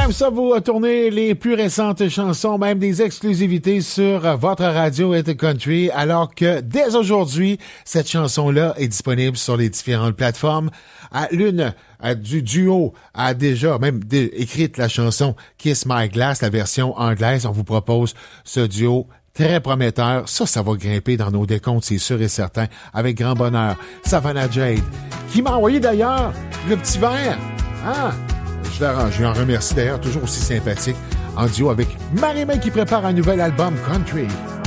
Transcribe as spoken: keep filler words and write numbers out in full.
aime ça vous tourner les plus récentes chansons, même des exclusivités sur votre radio et country, alors que dès aujourd'hui, cette chanson-là est disponible sur les différentes plateformes. L'une du duo a déjà même écrite la chanson Kiss My Glass, la version anglaise. On vous propose ce duo très prometteur. Ça, ça va grimper dans nos décomptes, c'est sûr et certain, avec grand bonheur. Savannah Jade, qui m'a envoyé d'ailleurs le petit verre. Ah, je, la, je lui en remercie d'ailleurs, toujours aussi sympathique, en duo avec Marie-Mé qui prépare un nouvel album country.